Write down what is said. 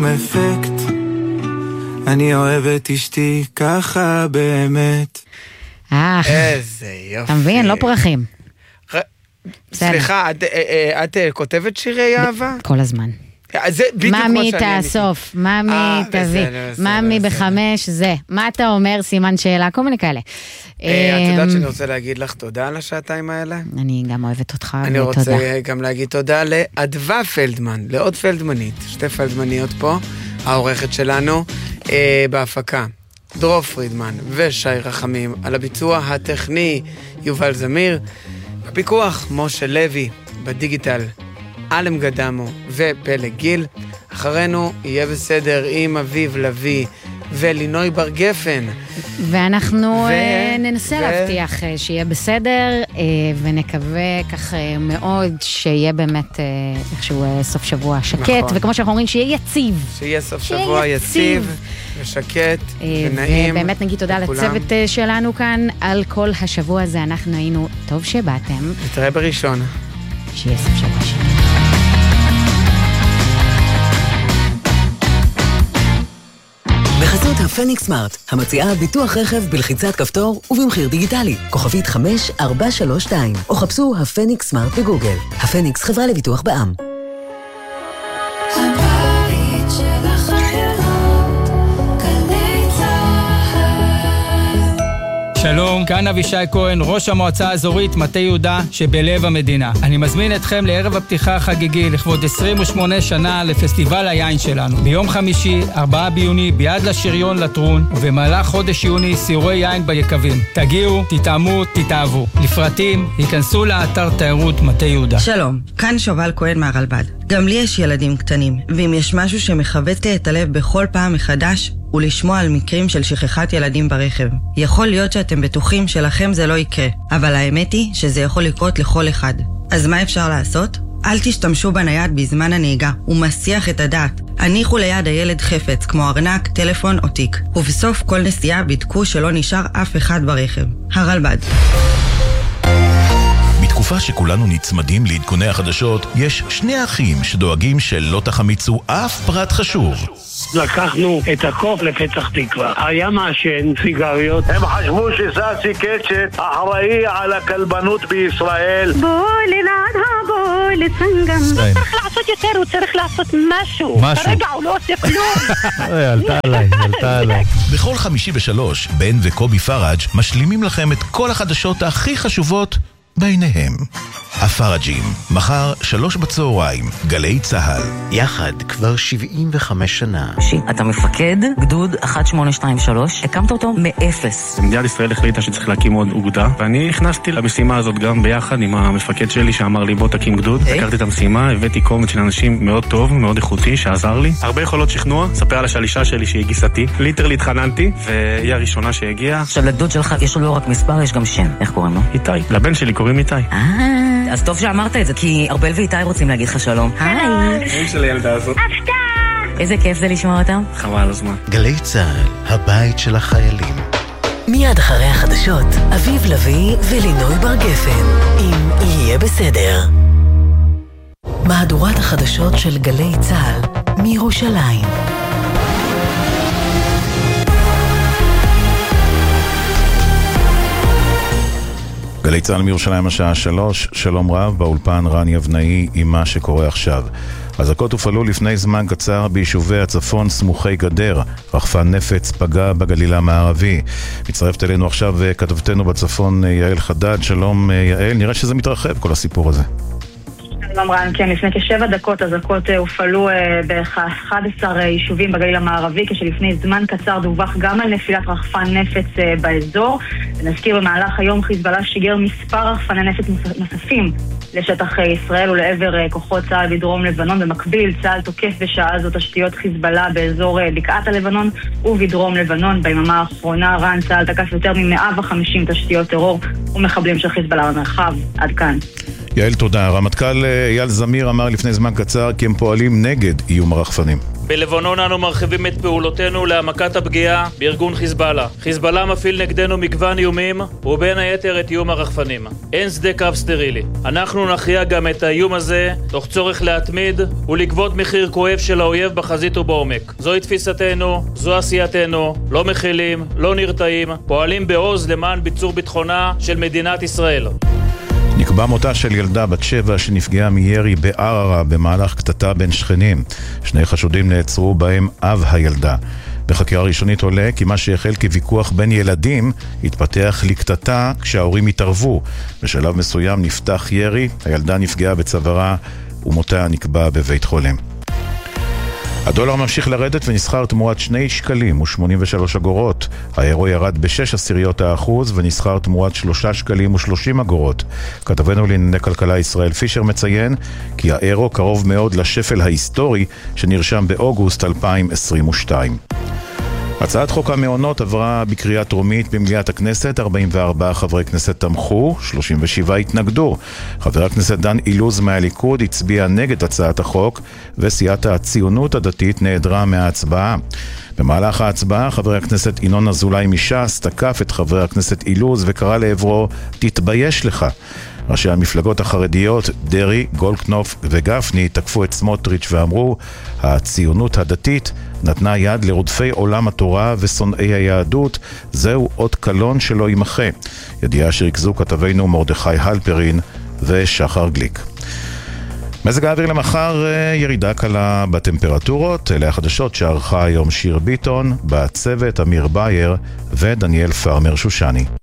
אפקט, אני אוהב את אשתי ככה באמת. איזה יופי. אתה מבין? לא פרחים. סליחה, את כותבת שירי אהבה? כל הזמן. מאמי תאסוף, מאמי תביא, מאמי בחמש, זה. מה אתה אומר? סימן שאלה, כל מיני כאלה. את יודעת שאני רוצה להגיד לך תודה על השעתיים האלה? אני גם אוהבת אותך, אני רוצה גם להגיד תודה לאדווה פלדמן, לעוד פלדמנית, שתי פלדמניות פה, העורכת שלנו בהפקה. דרור פרידמן ושי רחמים, על הביצוע הטכני יובל זמיר, בפיקוח משה לוי, בדיגיטל אלם גדמו ופלג גיל. אחרינו יהיה בסדר עם אביב לוי ולינוי בר גפן, ואנחנו ננסה להבטיח שיהיה בסדר, ונקווה כך מאוד שיהיה באמת איכשהו סוף שבוע שקט, וכמו שאנחנו אומרים שיהיה יציב, שיהיה סוף שבוע יציב ושקט ונעים. ובאמת נגיד תודה לצוות שלנו כאן על כל השבוע הזה. אנחנו היינו טוב שבאתם, נתראה בראשון, שיהיה סוף שבוע שקט. בחסות הפניקס סמארט, המציעה ביטוח רכב בלחיצת כפתור ובמחיר דיגיטלי, כוכבית 5432, או חפשו הפניקס סמארט בגוגל. הפניקס, חברה לביטוח בע"מ. הבית של החיילות, גלי צהל. שלום, כאן אבישי כהן, ראש המועצה האזורית מטה יהודה שבלב המדינה. אני מזמין אתכם לערב הפתיחה החגיגי לכבוד 28 שנה לפסטיבל היין שלנו. ביום חמישי, 4 ביוני, ביד לשריון לטרון, ובמהלך חודש יוני, סיורי יין ביקבים. תגיעו, תטעמו, תתאהבו. לפרטים, היכנסו לאתר תיירות מטה יהודה. שלום, כאן שובל כהן מהרלב"ד. גם לי יש ילדים קטנים, ואם יש משהו שמחבט לי את הלב בכל פעם מחדש, ולשמוע על מקרים של שכחת ילדים ברכב. יכול להיות שאתם בטוחים שלכם זה לא יקרה, אבל האמת היא שזה יכול לקרות לכל אחד. אז מה אפשר לעשות? אל תשתמשו בנייד בזמן הנהיגה, הוא מסיח את הדעת. הניחו ליד הילד חפץ, כמו ארנק, טלפון או תיק. ובסוף כל נסיעה בדקו שלא נשאר אף אחד ברכב. הרלב"ד. בתקופה שכולנו נצמדים לעדכוני החדשות, יש שני אחים שדואגים שלא תחמיצו אף פרט חשוב. לקחנו את הקוף לפצח תקווה. היה מעשן סיגריות. הם חשבו שסאסי קצ'ט אחראי על הכלבנות בישראל. בואי לנעד הבואי לסנגן. הוא צריך לעשות יותר, הוא צריך לעשות משהו. כרגע הוא לא עושה כלום. עלתה עליי. בכל 53, בן וקובי פראג' משלימים לכם את כל החדשות הכי חשובות ביניהם. הפראג'ים, מחר 3 בצהריים, גלי צהל. יחד כבר 75 שנה. אתה מפקד גדוד 1823, הקמת אותו מאפס. מדינת ישראל החליטה שצריך להקים עוד אוגדה, ואני נכנסתי למשימה הזאת גם ביחד עם המפקד שלי שאמר לי בוא תקים גדוד. לקחתי את המשימה, הבאתי קומץ של אנשים מאוד טוב, מאוד איכותי, שעזר לי. הרבה יכולות שכנוע, ספר על השלישה שלי שהיא גיסתי. ליטרלי התחננתי, והיא הראשונה שהגיעה. עכשיו לדוד שלך יש לו לא רק מספר, יש גם שם. איך קוראים לו? איתי. לבן שלי קוראים איתי. אז טוב שאמרת את זה, כי ארבל ואיתי רוצים להגיד לך שלום. היי. של הילדה הזאת. איזה כיף זה לשמוע אותם. חבל הזמן. גלי צהל, הבית של החיילים. מיד אחרי החדשות, אביב לוי ולינוי בר גפן, אם יהיה בסדר. מהדורת החדשות של גלי צהל מירושלים. גלי צהל מירושלים השעה 3, שלום רב, באולפן רן יבנאי עם מה שקורה עכשיו. אזעקות הופעלו לפני זמן קצר ביישובי הצפון סמוכי גדר, רחפן נפץ פגע בגליל המערבי. מצטרפת אלינו עכשיו כתבתנו בצפון יעל חדד. שלום יעל, נראה שזה מתרחב כל הסיפור הזה. שלום רן, כן, לפני כ7 דקות אזעקות הופעלו ב-11 יישובים בגליל המערבי, כשלפני זמן קצר דווח גם על נפילת רחפן נפץ באזור. נזכיר, במהלך היום חיזבאללה שיגר מספר רחפני נפץ נוספים לשטח ישראל ולעבר כוחות צה"ל בדרום לבנון. במקביל צה"ל תוקף בשעה זו תשתיות חיזבאללה באזור בקעת הלבנון ובדרום לבנון. ביממה האחרונה רן, צה"ל תקף יותר מ-150 תשתיות טרור ומחבלים של חיזבאללה במרחב. עד כאן. יעל, תודה. רמטכ"ל אייל זמיר אמר לפני זמן קצר כי הם פועלים נגד איום הרחפנים. בלבנון אנו מרחיבים את פעולותינו להעמקת הפגיעה בארגון חיזבאללה. חיזבאללה מפעיל נגדנו מגוון איומים, ובין היתר את איום הרחפנים. אין שדה קרב סטרילי. אנחנו נכריע גם את האיום הזה, תוך צורך להתמיד ולגבות מחיר כואב של האויב בחזית ובעומק. זוהי תפיסתנו, זו עשייתנו, לא מכילים, לא נרתעים, פועלים בעוז למען ביצור ביטחונה של מדינת ישראל. נקבע מותה של ילדה בת 7 שנפגעה מירי בערערה במהלך קטטה בין שכנים. 2 חשודים נעצרו, בהם אב הילדה. בחקירה ראשונית עולה כי מה שהחל כוויכוח בין ילדים התפתח לקטטה כשההורים התערבו. בשלב מסוים נפתח ירי, הילדה נפגעה בצווארה ומותה נקבע בבית חולים. הדולר ממשיך לרדת ונסחר תמורת 2 שקלים ו83 אגורות. האירו ירד ב6% ונסחר תמורת 3 שקלים ו30 אגורות. כתבנו לענייני כלכלה ישראל פישר מציין כי האירו קרוב מאוד לשפל ההיסטורי שנרשם באוגוסט 2022. הצעת חוק המעונות עברה בקריאה טרומית במליאת הכנסת, 44 חברי כנסת תמכו, 37 התנגדו. חבר הכנסת דן אילוז מהליכוד הצביע נגד הצעת החוק, וסיעת הציונות הדתית נעדרה מההצבעה. במהלך ההצבעה חבר הכנסת ינון אזולאי מש"ס תקף את חבר הכנסת אילוז וקרא לעברו תתבייש לך. ראשי המפלגות החרדיות דרי, גולדקנופ וגפני תקפו את סמוטריץ' ואמרו הציונות הדתית נתנה יד לרודפי עולם התורה ושונאי היהדות, זהו עוד קלון שלא יימחה. ידיעה שריכזו כתבינו מרדכי הלפרין ושחר גליק. מזג האוויר למחר, ירידה קלה בטמפרטורות. אלה החדשות שערכה היום שיר ביטון, בצוות אמיר בייר ודניאל פרמר שושני.